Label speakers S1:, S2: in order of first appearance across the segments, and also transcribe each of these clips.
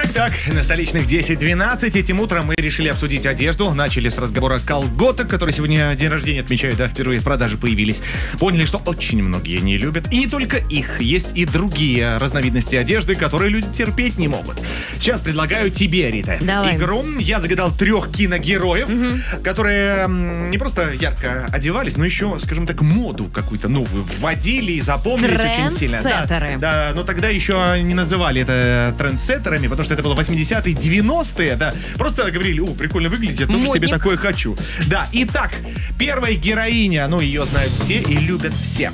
S1: Так, на столичных 10:12 этим утром мы решили обсудить одежду. Начали с разговора колготок, которые сегодня день рождения отмечают, да, впервые в продаже появились. Поняли, что очень многие не любят. И не только их. Есть и другие разновидности одежды, которые люди терпеть не могут. Сейчас предлагаю тебе, Рита,
S2: Давай.
S1: игру. Я загадал 3 киногероев, которые не просто ярко одевались, но еще, скажем так, моду какую-то новую вводили и запомнились очень сильно.
S2: Трендсеттеры.
S1: Да, но тогда еще не называли это трендсеттерами, потому что это было 80-е, 90-е, да. Просто говорили, прикольно выглядит, я тоже себе
S2: Модник.
S1: такое хочу. Да, итак, первая героиня, ее знают все и любят все.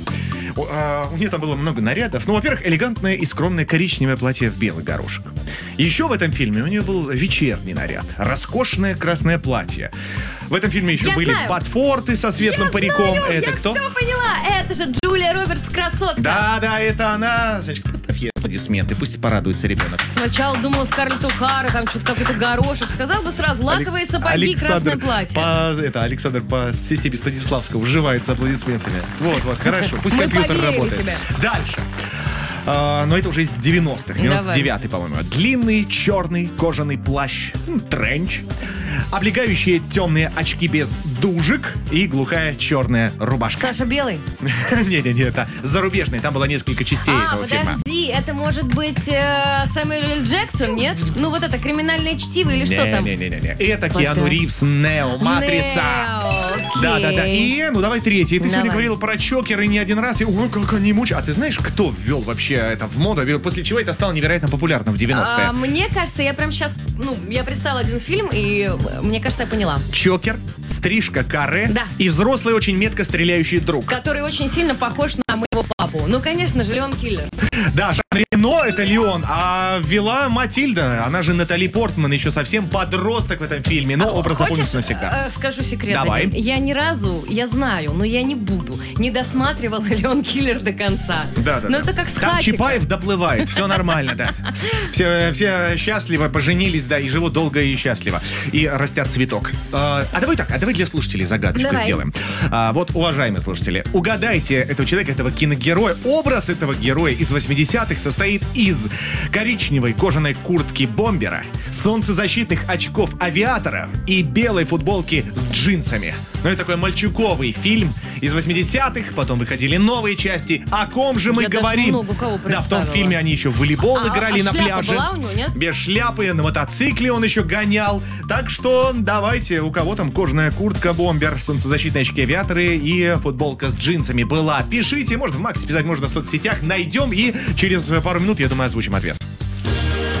S1: У нее там было много нарядов. Во-первых, элегантное и скромное коричневое платье в белый горошек. Еще в этом фильме у нее был вечерний наряд. Роскошное красное платье. В этом фильме еще были ботфорты со светлым париком. Это кто?
S2: Все поняла. Это же Джулия Робертс, красотка.
S1: Да, это она. Зайчка, поставь ей аплодисменты, пусть порадуется ребенок.
S2: Сначала думала Скарлетт О'Хара, там что-то какой-то горошек. Сказал бы сразу, лаковые сапоги, красное платье.
S1: Александр по системе Станиславского вживается аплодисментами. Вот, хорошо. Пусть
S2: Мы
S1: компьютер
S2: поверили
S1: работает.
S2: тебе.
S1: Дальше. Но это уже из 90-х, 99-й, по-моему. Длинный черный кожаный плащ, тренч, облегающие темные очки без дужек и глухая черная рубашка.
S2: Саша Белый?
S1: Не, это зарубежный, там было несколько частей этого фильма.
S2: Подожди, это может быть Сэмюэл Л. Джексон, нет? Ну вот это криминальное чтиво или что там?
S1: Не. Это Киану Ривз, Нео, Матрица. Да. И, давай третий. Ты сегодня говорил про чокеры не один раз. И, как они мучают. А ты знаешь, кто ввел вообще это в моду? После чего это стало невероятно популярным в 90-е?
S2: Мне кажется, я прям сейчас, я представила один фильм, и мне кажется, я поняла.
S1: Чокер, стрижка каре
S2: Да.
S1: и взрослый очень метко стреляющий друг.
S2: Который очень сильно похож на моего папу. Ну, конечно же, Леон Киллер.
S1: Да, Жан Рено это Леон, а вела Матильда, она же Натали Портман, еще совсем подросток в этом фильме, но образ запомнится навсегда.
S2: Скажу секрет
S1: Давай.
S2: один. Я ни разу, я знаю, но я не буду, не досматривала Леон Киллер до конца.
S1: Да.
S2: Но это как с
S1: Там
S2: Хатико.
S1: Чапаев доплывает, все нормально, да. Все счастливо поженились, да, и живут долго и счастливо. И растят цветок. Давай для слушателей загадочку
S2: Давай.
S1: сделаем. Вот, уважаемые слушатели, угадайте этого человека, этого киногероя. Образ этого героя из 80-х состоит из коричневой кожаной куртки бомбера, солнцезащитных очков авиатора и белой футболки с джинсами. Это такой мальчуковый фильм из 80-х, потом выходили новые части. О ком же мы
S2: Я даже
S1: говорим?
S2: много кого
S1: Да, в
S2: представила.
S1: том фильме они еще в волейбол играли на
S2: шляпа
S1: пляже.
S2: была у него, нет?
S1: Без шляпы, на мотоцикле он еще гонял. Так что давайте, у кого там кожаная куртка, бомбер, солнцезащитные очки авиаторы и футболка с джинсами была. Пишите, можно в Максе писать, можно в соцсетях. Найдем и через пару минут, я думаю, озвучим ответ.